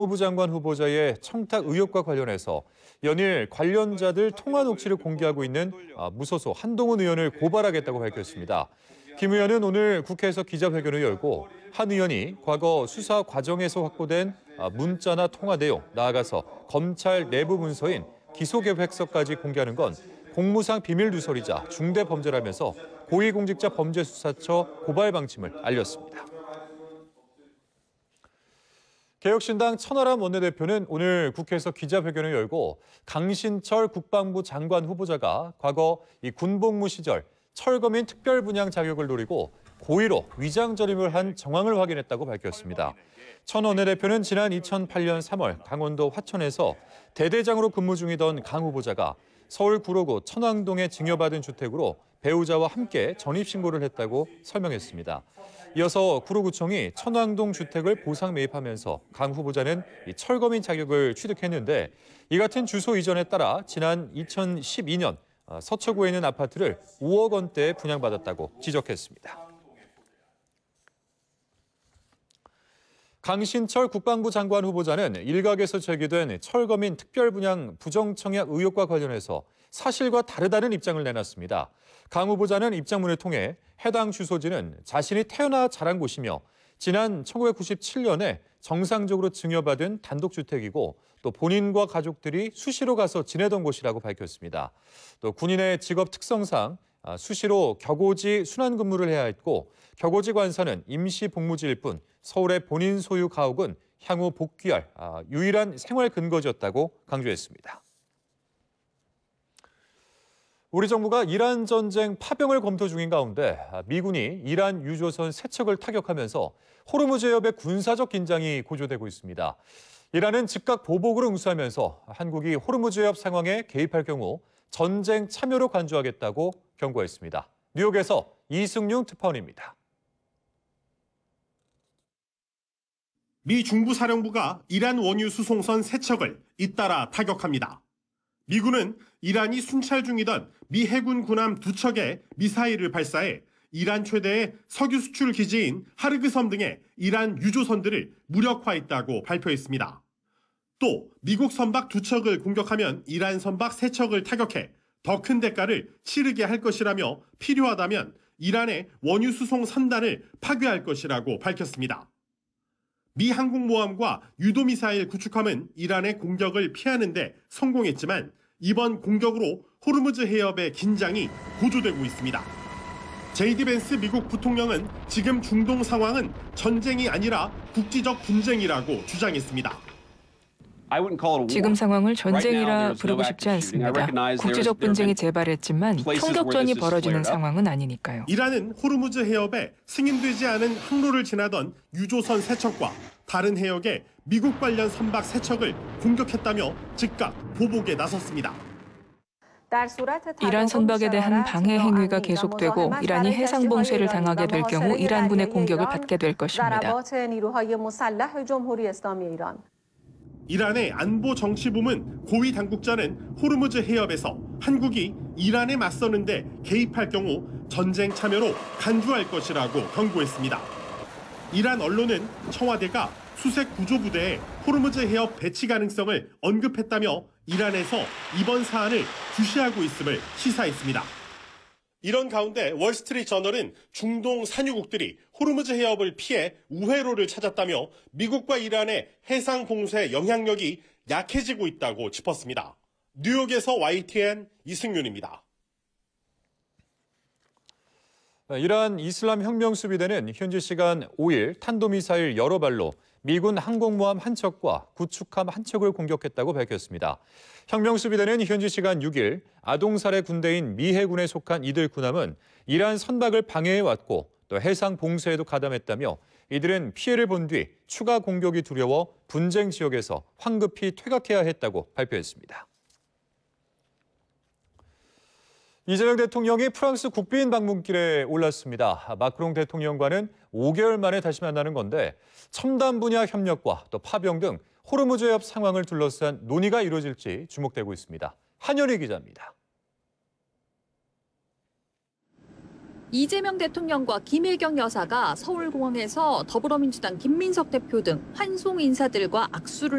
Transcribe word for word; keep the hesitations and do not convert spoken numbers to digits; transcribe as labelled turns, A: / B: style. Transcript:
A: 법무부 장관 후보자의 청탁 의혹과 관련해서 연일 관련자들 통화 녹취를 공개하고 있는 무소속 한동훈 의원을 고발하겠다고 밝혔습니다. 김 의원은 오늘 국회에서 기자회견을 열고 한 의원이 과거 수사 과정에서 확보된 문자나 통화 내용, 나아가서 검찰 내부 문서인 기소계획서까지 공개하는 건 공무상 비밀 누설이자 중대범죄라면서 고위공직자범죄수사처 고발 방침을 알렸습니다. 개혁신당 천하람 원내대표는 오늘 국회에서 기자회견을 열고 강신철 국방부 장관 후보자가 과거 이 군복무 시절 철거민 특별분양 자격을 노리고 고의로 위장전입을 한 정황을 확인했다고 밝혔습니다. 천 원내대표는 지난 이천팔 년 삼월 강원도 화천에서 대대장으로 근무 중이던 강 후보자가 서울 구로구 천왕동에 증여받은 주택으로 배우자와 함께 전입신고를 했다고 설명했습니다. 이어서 구로구청이 천왕동 주택을 보상 매입하면서 강 후보자는 이 철거민 자격을 취득했는데 이 같은 주소 이전에 따라 지난 이천십이 년 서초구에 있는 아파트를 오억 원대에 분양받았다고 지적했습니다. 강신철 국방부 장관 후보자는 일각에서 제기된 철거민 특별분양 부정청약 의혹과 관련해서 사실과 다르다는 입장을 내놨습니다. 강 후보자는 입장문을 통해 해당 주소지는 자신이 태어나 자란 곳이며 지난 천구백구십칠 년에 정상적으로 증여받은 단독주택이고 또 본인과 가족들이 수시로 가서 지내던 곳이라고 밝혔습니다. 또 군인의 직업 특성상 수시로 격오지 순환 근무를 해야 했고 격오지 관사는 임시 복무지일 뿐 서울의 본인 소유 가옥은 향후 복귀할 유일한 생활 근거지였다고 강조했습니다. 우리 정부가 이란 전쟁 파병을 검토 중인 가운데 미군이 이란 유조선 세 척을 타격하면서 호르무즈 해협의 군사적 긴장이 고조되고 있습니다. 이란은 즉각 보복을 응수하면서 한국이 호르무즈 해협 상황에 개입할 경우 전쟁 참여로 간주하겠다고 경고했습니다. 뉴욕에서 이승용 특파원입니다.
B: 미 중부사령부가 이란 원유 수송선 세 척을 잇따라 타격합니다. 미군은 이란이 순찰 중이던 미 해군 군함 두 척의 미사일을 발사해 이란 최대의 석유 수출 기지인 하르그 섬 등의 이란 유조선들을 무력화했다고 발표했습니다. 또 미국 선박 두 척을 공격하면 이란 선박 세 척을 타격해 더 큰 대가를 치르게 할 것이라며 필요하다면 이란의 원유 수송 선단을 파괴할 것이라고 밝혔습니다. 미 항공모함과 유도미사일 구축함은 이란의 공격을 피하는 데 성공했지만 이번 공격으로 호르무즈 해협의 긴장이 고조되고 있습니다. 제이디 벤스 미국 부통령은 지금 중동 상황은 전쟁이 아니라 국지적 분쟁이라고 주장했습니다.
C: 지금 상황을 전쟁이라 부르고 싶지 않습니다. 국제적 분쟁이 재발했지만 총격전이 벌어지는 상황은 아니니까요.
B: 이란은 호르무즈 해협에 승인되지 않은 항로를 지나던 유조선 세 척과 다른 해역의 미국 관련 선박 세 척을 공격했다며 즉각 보복에 나섰습니다.
C: 이란 선박에 대한 방해 행위가 계속되고 이란이 해상 봉쇄를 당하게 될 경우 이란군의 공격을 받게 될 것입니다.
B: 이란의 안보 정치부문 고위 당국자는 호르무즈 해협에서 한국이 이란에 맞서는데 개입할 경우 전쟁 참여로 간주할 것이라고 경고했습니다. 이란 언론은 청와대가 수색 구조부대의 호르무즈 해협 배치 가능성을 언급했다며 이란에서 이번 사안을 주시하고 있음을 시사했습니다. 이런 가운데 월스트리트 저널은 중동 산유국들이 호르무즈 해협을 피해 우회로를 찾았다며 미국과 이란의 해상 봉쇄 영향력이 약해지고 있다고 짚었습니다. 뉴욕에서 와이티엔 이승윤입니다.
A: 이란 이슬람 혁명 수비대는 현지 시간 오 일 탄도미사일 여러 발로 미군 항공모함 한 척과 구축함 한 척을 공격했다고 밝혔습니다. 혁명 수비대는 현지 시간 육 일 아동살해 군대인 미 해군에 속한 이들 군함은 이란 선박을 방해해왔고 또 해상 봉쇄에도 가담했다며 이들은 피해를 본 뒤 추가 공격이 두려워 분쟁 지역에서 황급히 퇴각해야 했다고 발표했습니다. 이재명 대통령이 프랑스 국빈 방문길에 올랐습니다. 마크롱 대통령과는 오 개월 만에 다시 만나는 건데 첨단 분야 협력과 또 파병 등 호르무즈 해협 상황을 둘러싼 논의가 이루어질지 주목되고 있습니다. 한현희 기자입니다.
D: 이재명 대통령과 김혜경 여사가 서울공항에서 더불어민주당 김민석 대표 등 환송 인사들과 악수를